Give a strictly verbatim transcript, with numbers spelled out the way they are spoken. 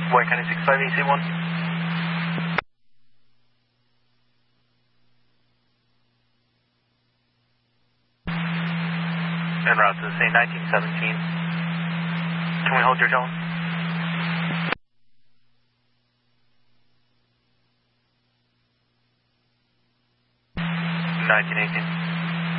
White County six five A C one. En route to the same nineteen seventeen. Can we hold your tone? nineteen eighteen.